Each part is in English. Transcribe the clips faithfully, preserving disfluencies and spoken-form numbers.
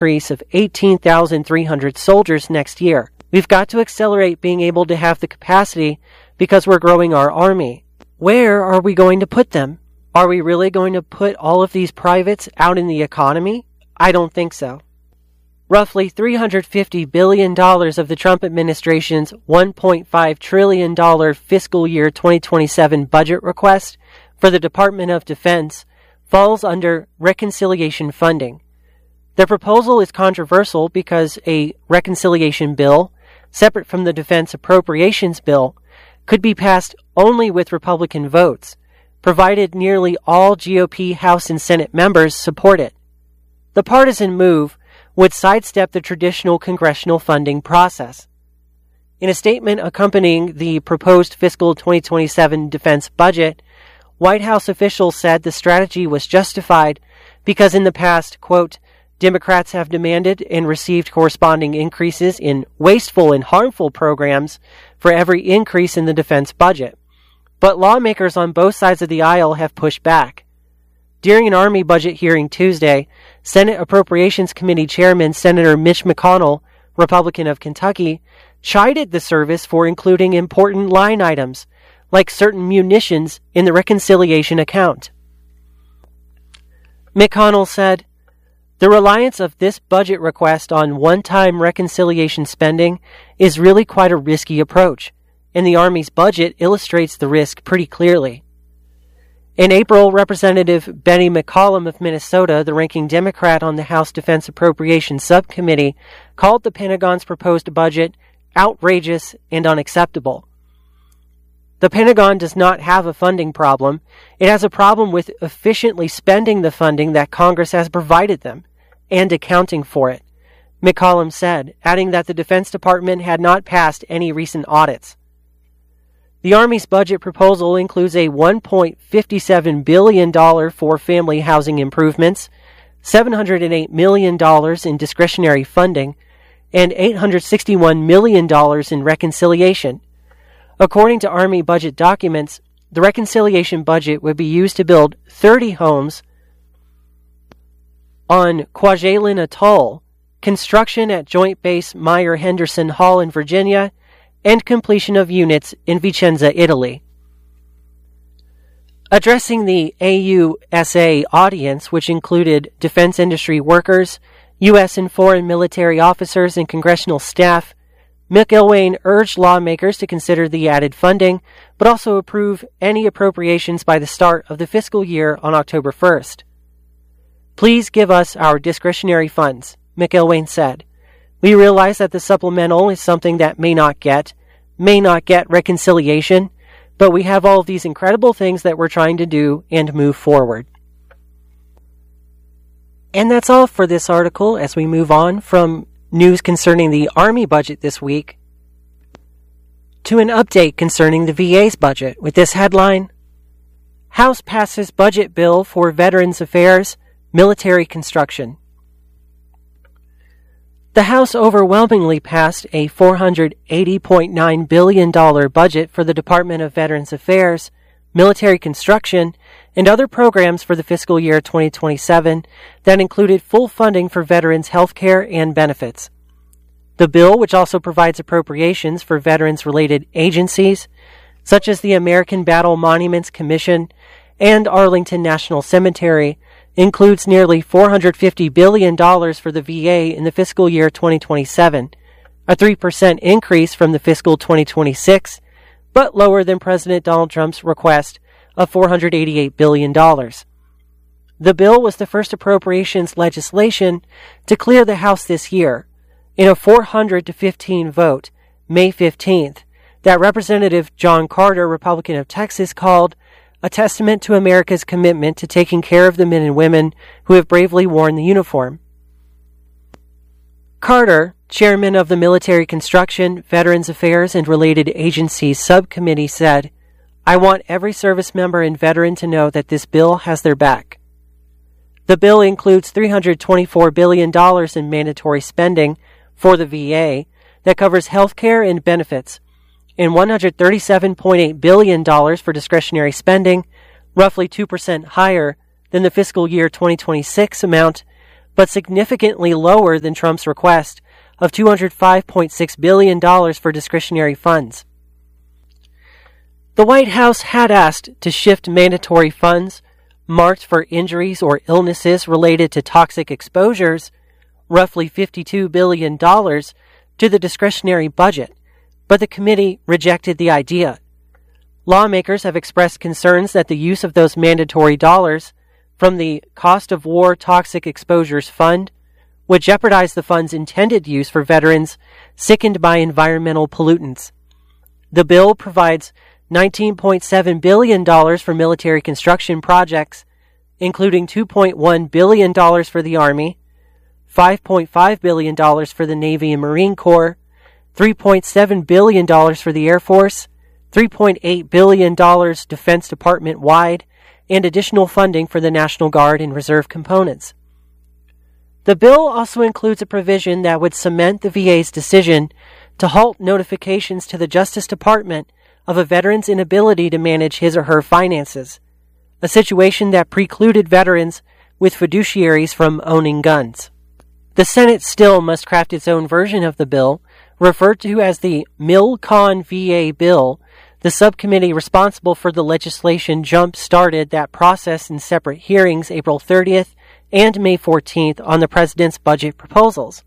increase of eighteen thousand three hundred soldiers next year. We've got to accelerate being able to have the capacity because we're growing our army. Where are we going to put them? Are we really going to put all of these privates out in the economy? I don't think so. Roughly three hundred fifty billion dollars of the Trump administration's one point five trillion dollars fiscal year twenty twenty-seven budget request for the Department of Defense falls under reconciliation funding. The proposal is controversial because a reconciliation bill, separate from the defense appropriations bill, could be passed only with Republican votes, provided nearly all G O P House and Senate members support it. The partisan move would sidestep the traditional congressional funding process. In a statement accompanying the proposed fiscal twenty twenty-seven defense budget, White House officials said the strategy was justified because in the past, quote, Democrats have demanded and received corresponding increases in wasteful and harmful programs for every increase in the defense budget. But lawmakers on both sides of the aisle have pushed back. During an Army budget hearing Tuesday, Senate Appropriations Committee Chairman Senator Mitch McConnell, Republican of Kentucky, chided the service for including important line items, like certain munitions, in the reconciliation account. McConnell said, the reliance of this budget request on one-time reconciliation spending is really quite a risky approach, and the Army's budget illustrates the risk pretty clearly. In April, Representative Betty McCollum of Minnesota, the ranking Democrat on the House Defense Appropriations Subcommittee, called the Pentagon's proposed budget outrageous and unacceptable. The Pentagon does not have a funding problem. It has a problem with efficiently spending the funding that Congress has provided them and accounting for it, McCollum said, adding that the Defense Department had not passed any recent audits. The Army's budget proposal includes a one point five seven billion dollars for family housing improvements, seven hundred eight million dollars in discretionary funding, and eight hundred sixty-one million dollars in reconciliation. According to Army budget documents, the reconciliation budget would be used to build thirty homes on Kwajalein Atoll, construction at Joint Base Meyer-Henderson Hall in Virginia, and completion of units in Vicenza, Italy. Addressing the A U S A audience, which included defense industry workers, U S and foreign military officers, and congressional staff, McIlwain urged lawmakers to consider the added funding, but also approve any appropriations by the start of the fiscal year on October first. Please give us our discretionary funds, McIlwain said. We realize that the supplemental is something that may not get, may not get reconciliation, but we have all of these incredible things that we're trying to do and move forward. And that's all for this article as we move on from news concerning the Army budget this week to an update concerning the V A's budget with this headline, House passes budget bill for Veterans Affairs, military construction. The House overwhelmingly passed a four hundred eighty point nine billion dollars budget for the Department of Veterans Affairs, military construction, and other programs for the fiscal year twenty twenty-seven that included full funding for veterans' health care and benefits. The bill, which also provides appropriations for veterans-related agencies, such as the American Battle Monuments Commission and Arlington National Cemetery, includes nearly four hundred fifty billion dollars for the V A in the fiscal year twenty twenty-seven, a three percent increase from the fiscal twenty twenty-six, but lower than President Donald Trump's request of four hundred eighty-eight billion dollars. The bill was the first appropriations legislation to clear the House this year, in a four hundred to fifteen vote, May fifteenth, that Representative John Carter, Republican of Texas, called a testament to America's commitment to taking care of the men and women who have bravely worn the uniform. Carter, chairman of the Military Construction, Veterans Affairs, and Related Agencies Subcommittee, said, I want every service member and veteran to know that this bill has their back. The bill includes three hundred twenty-four billion dollars in mandatory spending for the V A that covers health care and benefits, and one hundred thirty-seven point eight billion dollars for discretionary spending, roughly two percent higher than the fiscal year twenty twenty-six amount, but significantly lower than Trump's request of two hundred five point six billion dollars for discretionary funds. The White House had asked to shift mandatory funds marked for injuries or illnesses related to toxic exposures, roughly fifty-two billion dollars, to the discretionary budget, but the committee rejected the idea. Lawmakers have expressed concerns that the use of those mandatory dollars from the Cost of War Toxic Exposures Fund would jeopardize the fund's intended use for veterans sickened by environmental pollutants. The bill provides nineteen point seven billion dollars for military construction projects, including two point one billion dollars for the Army, five point five billion dollars for the Navy and Marine Corps, three point seven billion dollars for the Air Force, three point eight billion dollars Defense Department-wide, and additional funding for the National Guard and Reserve components. The bill also includes a provision that would cement the V A's decision to halt notifications to the Justice Department of a veteran's inability to manage his or her finances, a situation that precluded veterans with fiduciaries from owning guns. The Senate still must craft its own version of the bill, referred to as the Milcon V A bill. The subcommittee responsible for the legislation jump-started that process in separate hearings April thirtieth and May fourteenth on the president's budget proposals.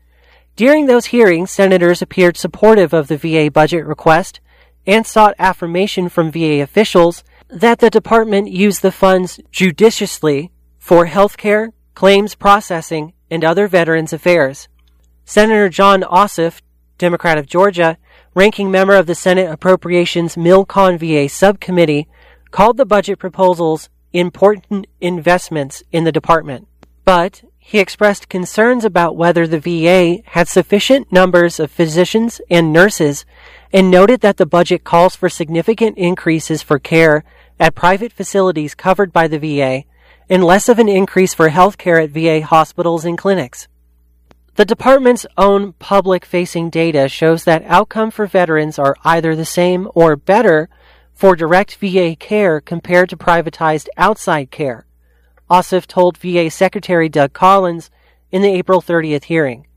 During those hearings, senators appeared supportive of the V A budget request and sought affirmation from V A officials that the department use the funds judiciously for health care, claims processing, and other veterans affairs. Senator John Ossoff, Democrat of Georgia, ranking member of the Senate Appropriations Milcon V A Subcommittee, called the budget proposals important investments in the department. But he expressed concerns about whether the V A had sufficient numbers of physicians and nurses and noted that the budget calls for significant increases for care at private facilities covered by the V A and less of an increase for health care at V A hospitals and clinics. The department's own public-facing data shows that outcome for veterans are either the same or better for direct V A care compared to privatized outside care, Ossoff told V A Secretary Doug Collins in the April thirtieth hearing.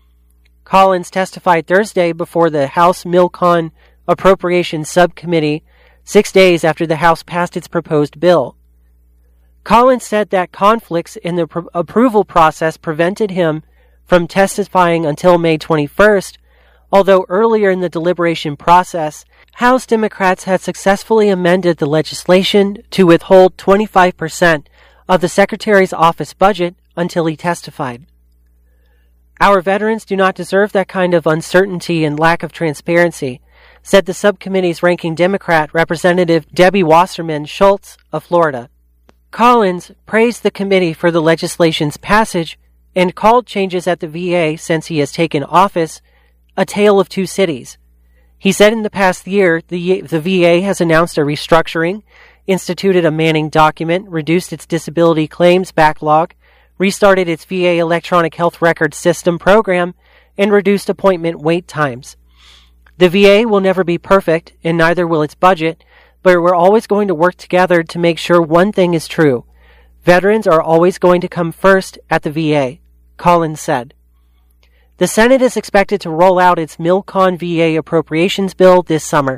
Collins testified Thursday before the House Milcon Appropriations Subcommittee, six days after the House passed its proposed bill. Collins said that conflicts in the pro- approval process prevented him from testifying until May twenty-first, although earlier in the deliberation process, House Democrats had successfully amended the legislation to withhold twenty-five percent of the Secretary's office budget until he testified. Our veterans do not deserve that kind of uncertainty and lack of transparency, said the subcommittee's ranking Democrat, Representative Debbie Wasserman Schultz of Florida. Collins praised the committee for the legislation's passage and called changes at the V A since he has taken office a tale of two cities. He said in the past year, the, the V A has announced a restructuring, instituted a Manning document, reduced its disability claims backlog, restarted its V A electronic health record system program, and reduced appointment wait times. The V A will never be perfect, and neither will its budget, but we're always going to work together to make sure one thing is true. Veterans are always going to come first at the V A, Collins said. The Senate is expected to roll out its Milcon V A appropriations bill this summer.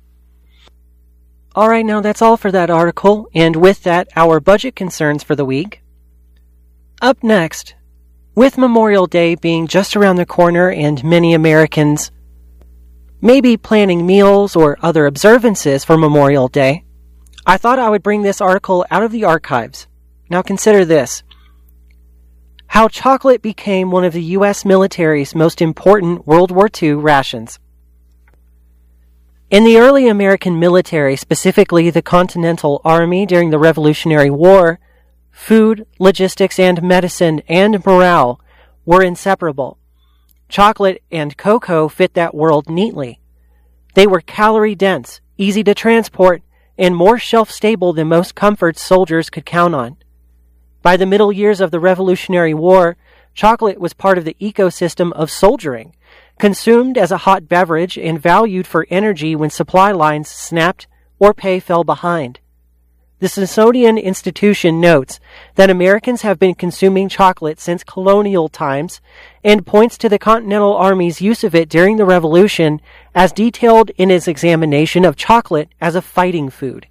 All right, now that's all for that article, and with that, our budget concerns for the week. Up next, with Memorial Day being just around the corner and many Americans maybe planning meals or other observances for Memorial Day, I thought I would bring this article out of the archives. Now consider this. How chocolate became one of the U S military's most important World War Two rations. In the early American military, specifically the Continental Army during the Revolutionary War, food, logistics, and medicine and morale were inseparable. Chocolate and cocoa fit that world neatly. They were calorie-dense, easy to transport, and more shelf-stable than most comforts soldiers could count on. By the middle years of the Revolutionary War, chocolate was part of the ecosystem of soldiering, consumed as a hot beverage and valued for energy when supply lines snapped or pay fell behind. The Smithsonian Institution notes that Americans have been consuming chocolate since colonial times and points to the Continental Army's use of it during the Revolution as detailed in its examination of chocolate as a fighting food.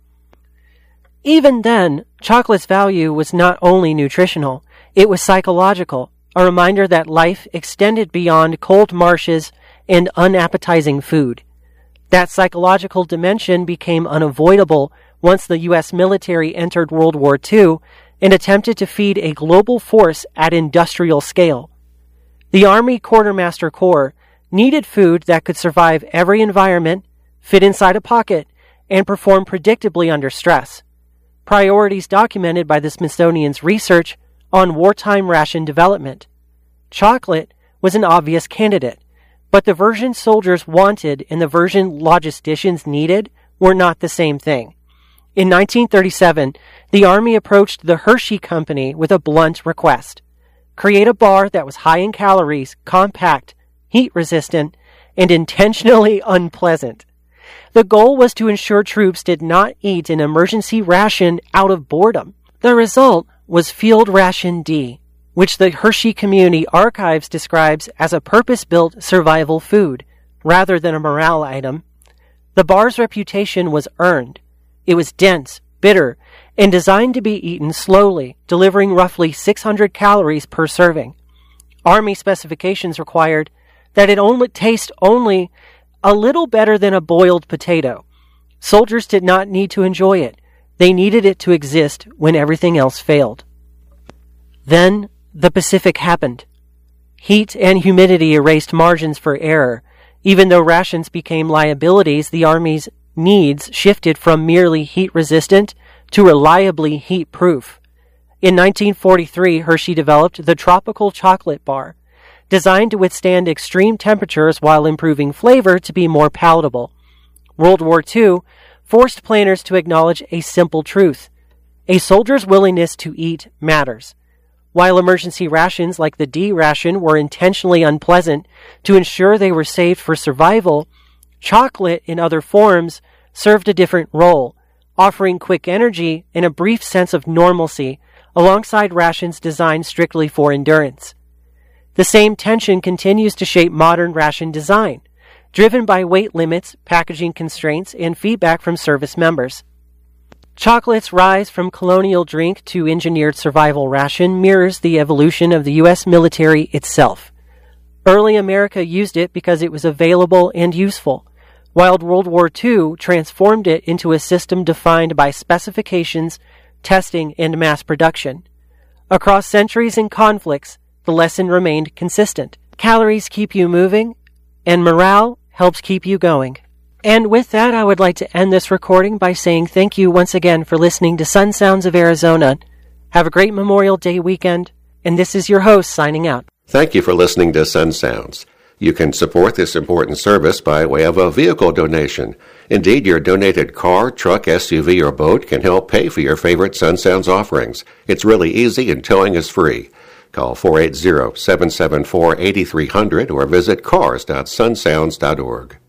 Even then, chocolate's value was not only nutritional, it was psychological, a reminder that life extended beyond cold marshes and unappetizing food. That psychological dimension became unavoidable once the U S military entered World War Two and attempted to feed a global force at industrial scale. The Army Quartermaster Corps needed food that could survive every environment, fit inside a pocket, and perform predictably under stress. Priorities documented by the Smithsonian's research on wartime ration development. Chocolate was an obvious candidate, but the version soldiers wanted and the version logisticians needed were not the same thing. In nineteen thirty-seven, the Army approached the Hershey Company with a blunt request. Create a bar that was high in calories, compact, heat-resistant, and intentionally unpleasant. The goal was to ensure troops did not eat an emergency ration out of boredom. The result was Field Ration D, which the Hershey Community Archives describes as a purpose-built survival food, rather than a morale item. The bar's reputation was earned. It was dense, bitter, and designed to be eaten slowly, delivering roughly six hundred calories per serving. Army specifications required that it only taste only a little better than a boiled potato. Soldiers did not need to enjoy it. They needed it to exist when everything else failed. Then, the Pacific happened. Heat and humidity erased margins for error. Even though rations became liabilities, the Army's needs shifted from merely heat-resistant to reliably heat-proof. In nineteen forty-three, Hershey developed the Tropical Chocolate Bar, designed to withstand extreme temperatures while improving flavor to be more palatable. World War Two forced planners to acknowledge a simple truth. A soldier's willingness to eat matters. While emergency rations like the D ration were intentionally unpleasant to ensure they were saved for survival, chocolate in other forms served a different role, offering quick energy and a brief sense of normalcy alongside rations designed strictly for endurance. The same tension continues to shape modern ration design, driven by weight limits, packaging constraints, and feedback from service members. Chocolate's rise from colonial drink to engineered survival ration mirrors the evolution of the U S military itself. Early America used it because it was available and useful, while World War Two transformed it into a system defined by specifications, testing, and mass production. Across centuries and conflicts, the lesson remained consistent. Calories keep you moving, and morale helps keep you going. And with that, I would like to end this recording by saying thank you once again for listening to Sun Sounds of Arizona. Have a great Memorial Day weekend, and this is your host signing out. Thank you for listening to Sun Sounds. You can support this important service by way of a vehicle donation. Indeed, your donated car, truck, S U V, or boat can help pay for your favorite Sun Sounds offerings. It's really easy and towing is free. Call four eight zero, seven seven four, eight three zero zero or visit cars dot sun sounds dot org.